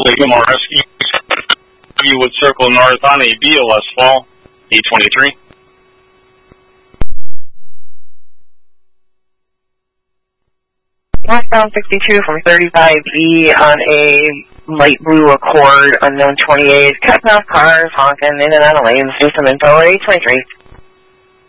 More rescue. You would circle north on a BOS fall, 823. Northbound 62 from 35E on a light blue Accord, unknown 28. Cutting off cars, honking in and out of lanes. Do some info, 823.